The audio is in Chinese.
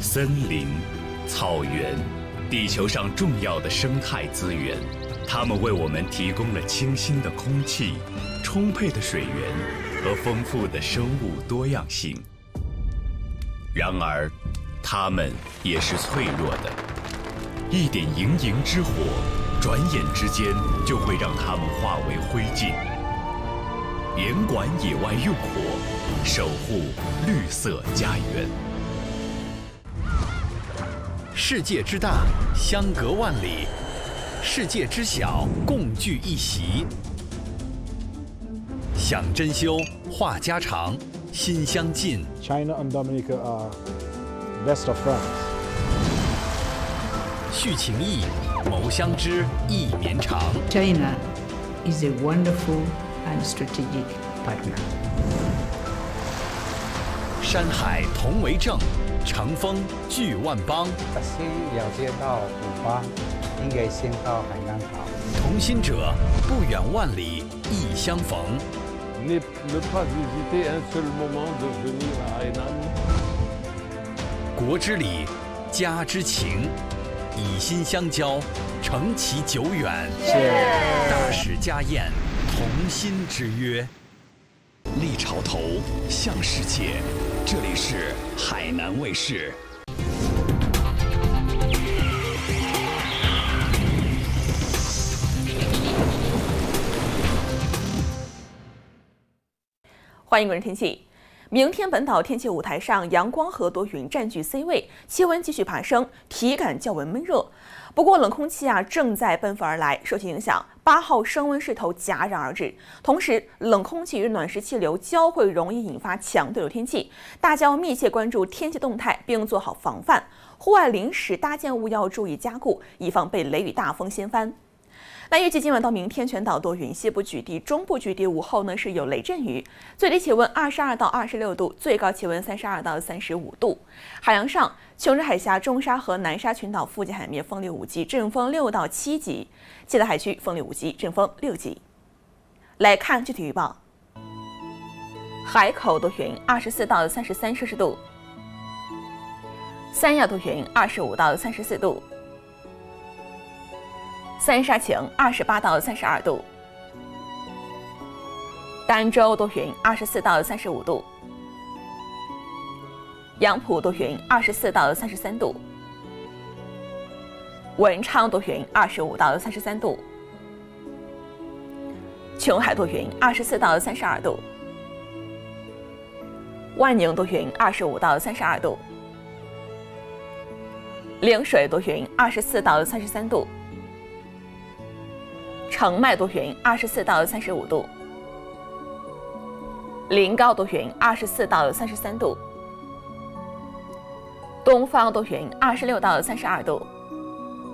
森林、草原，地球上重要的生态资源，它们为我们提供了清新的空气、充沛的水源和丰富的生物多样性。然而，它们也是脆弱的，一点营营之火，转眼之间就会让它们化为灰烬。严管野外用火，守护绿色家园。 世界之大，相隔万里；世界之小，共聚一席。想珍馐，话家常，心相近。 China and Dominica are best of friends. 续情谊，谋相知，意绵长。 China is a wonderful and strategic partner. 山海同为证，乘风聚万邦。 巴西了解到古巴，应该先到海南岛。 同心者，不远万里，亦相逢。 Ne pas hésiter un seul moment de venir à Hainan. 国之礼，家之情，以心相交，承其久远。大使家宴，同心之约。立潮头，向世界。这里是海南卫视。 欢迎关注天气。明天本岛天气舞台上，阳光和多云占据 C 位，气温继续爬升，体感较为闷热。不过冷空气正在奔赴而来，受其影响，8号升温势头戛然而止。同时，冷空气与暖湿气流交汇，容易引发强对流天气，大家要密切关注天气动态，并做好防范。户外临时搭建物要注意加固，以防被雷雨大风掀翻。那预计今晚到明天全岛多云，西部局地、中部局地午后是有雷阵雨，最低气温22到26度，最高气温32到35度。海洋上，琼州海峡、中沙和南沙群岛附近海面风力5级，阵风6到7级；其他海区风力5级，阵风6级。来看具体预报：海口多云，24到33摄氏度；三亚多云，25到34度。三沙晴，28到32度；儋州多云，24到35度；杨浦多云，24到33度；文昌多云，25到33度；琼海多云，24到32度；万宁多云，25到32度；陵水多云，24到33度；澄迈多云，24到35度；临高多云，24到33度；东方多云，26到32度；